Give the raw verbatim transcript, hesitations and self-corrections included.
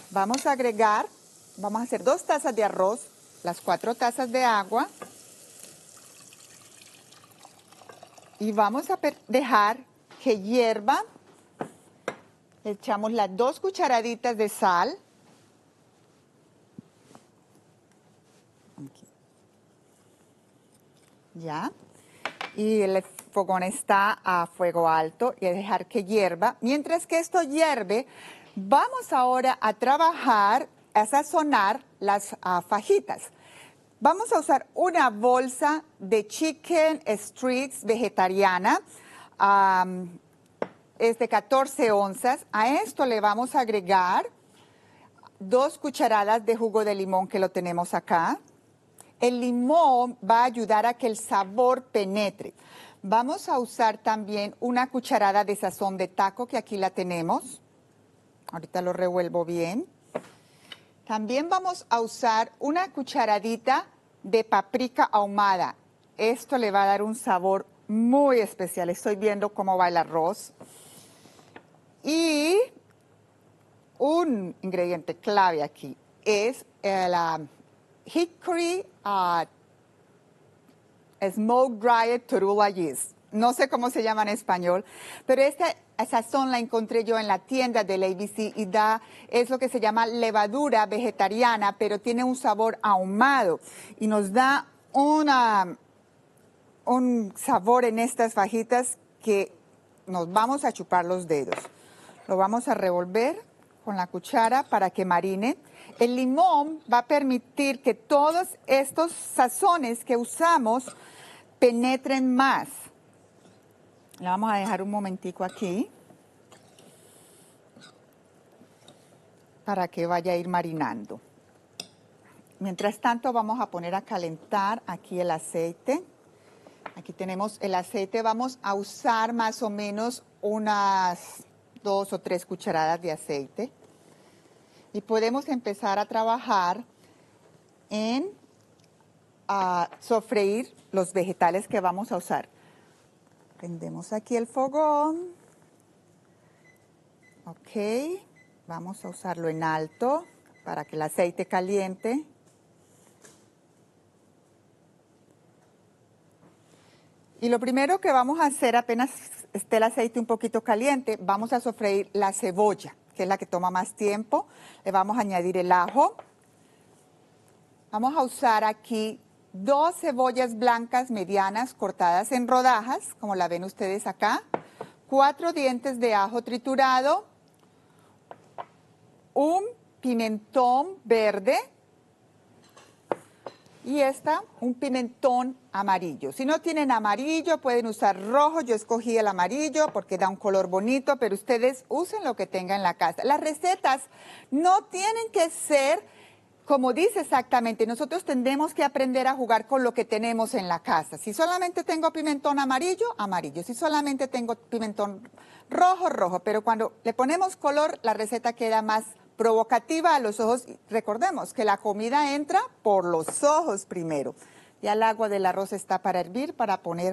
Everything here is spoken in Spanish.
Vamos a agregar, vamos a hacer dos tazas de arroz, las cuatro tazas de agua. Y vamos a dejar que hierva. Le echamos las dos cucharaditas de sal. Aquí. Ya. Y el fogón está a fuego alto y a dejar que hierva. Mientras que esto hierve, vamos ahora a trabajar, a sazonar las uh, fajitas. Vamos a usar una bolsa de chicken strips vegetariana. Um, es de catorce onzas. A esto le vamos a agregar dos cucharadas de jugo de limón que lo tenemos acá. El limón va a ayudar a que el sabor penetre. Vamos a usar también una cucharada de sazón de taco, que aquí la tenemos. Ahorita lo revuelvo bien. También vamos a usar una cucharadita de paprika ahumada. Esto le va a dar un sabor muy especial. Estoy viendo cómo va el arroz. Y un ingrediente clave aquí es el uh, hickory uh, smoke dried torula yeast. No sé cómo se llama en español, pero esta sazón la encontré yo en la tienda del A B C y da, es lo que se llama levadura vegetariana, pero tiene un sabor ahumado y nos da una, un sabor en estas fajitas que nos vamos a chupar los dedos. Lo vamos a revolver con la cuchara para que marine. El limón va a permitir que todos estos sazones que usamos penetren más. Le vamos a dejar un momentico aquí para que vaya a ir marinando. Mientras tanto vamos a poner a calentar aquí el aceite. Aquí tenemos el aceite. Vamos a usar más o menos unas dos o tres cucharadas de aceite. Y podemos empezar a trabajar en uh, sofreír los vegetales que vamos a usar. Prendemos aquí el fogón. Ok. Vamos a usarlo en alto para que el aceite caliente. Y lo primero que vamos a hacer, apenas esté el aceite un poquito caliente, vamos a sofreír la cebolla, que es la que toma más tiempo. Le vamos a añadir el ajo. Vamos a usar aquí dos cebollas blancas medianas cortadas en rodajas, como la ven ustedes acá. Cuatro dientes de ajo triturado. Un pimentón verde. Y esta, un pimentón amarillo. Si no tienen amarillo, pueden usar rojo. Yo escogí el amarillo porque da un color bonito, pero ustedes usen lo que tengan en la casa. Las recetas no tienen que ser como dice exactamente. Nosotros tendremos que aprender a jugar con lo que tenemos en la casa. Si solamente tengo pimentón amarillo, amarillo. Si solamente tengo pimentón rojo, rojo. Pero cuando le ponemos color, la receta queda más provocativa a los ojos. Recordemos que la comida entra por los ojos primero. Ya el agua del arroz está para hervir, para poner